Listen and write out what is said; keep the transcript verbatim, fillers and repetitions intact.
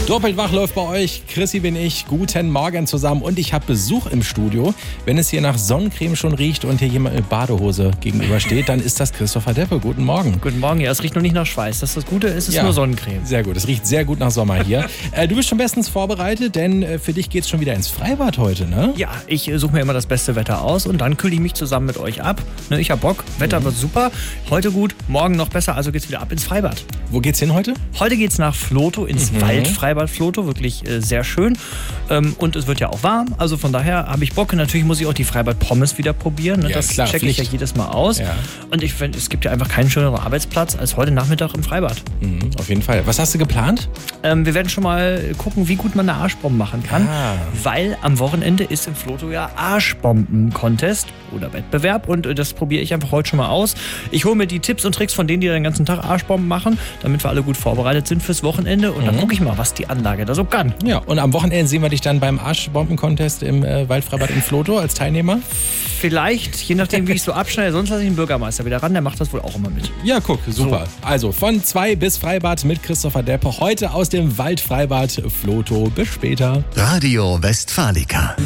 Doppelt wach läuft bei euch. Chrissy bin ich. Guten Morgen zusammen. Und ich habe Besuch im Studio. Wenn es hier nach Sonnencreme schon riecht und hier jemand mit Badehose gegenübersteht, dann ist das Christopher Deppe. Guten Morgen. Guten Morgen. Ja, es riecht noch nicht nach Schweiß. Das ist das Gute, es ist ja, nur Sonnencreme. Sehr gut. Es riecht sehr gut nach Sommer hier. äh, du bist schon bestens vorbereitet, denn äh, für dich geht es schon wieder ins Freibad heute, ne? Ja, ich äh, suche mir immer das beste Wetter aus und dann kühle ich mich zusammen mit euch ab. Ne, ich hab Bock. Wetter mhm. wird super. Heute gut, morgen noch besser. Also geht's wieder ab ins Freibad. Wo geht's hin heute? Heute geht's nach Floto, ins Mhm. Waldfreibad Floto. Wirklich äh, sehr schön. Ähm, und es wird ja auch warm. Also von daher habe ich Bock. Natürlich muss ich auch die Freibad-Pommes wieder probieren. Ne? Ja, das klar, checke ich ja jedes Mal aus. Ja. Und ich finde, es gibt ja einfach keinen schöneren Arbeitsplatz als heute Nachmittag im Freibad. Mhm, auf jeden Fall. Was hast du geplant? Ähm, wir werden schon mal gucken, wie gut man eine Arschbombe machen kann. Ah. Weil am Wochenende ist im Floto ja Arschbomben-Contest oder Wettbewerb. Und äh, das probiere ich einfach heute schon mal aus. Ich hole mir die Tipps und Tricks von denen, die den ganzen Tag Arschbomben machen, damit wir alle gut vorbereitet sind fürs Wochenende. Und dann Mhm. gucke ich mal, was die Anlage da so kann. Ja, und am Wochenende sehen wir dich dann beim Arschbomben-Contest im äh, Waldfreibad in Floto als Teilnehmer. Vielleicht, je nachdem, wie ich so abschneide. Sonst lasse ich den Bürgermeister wieder ran. Der macht das wohl auch immer mit. Ja, guck, super. So. Also von zwei bis Freibad mit Christopher Deppe. Heute aus dem Waldfreibad Floto. Bis später. Radio Westfalica.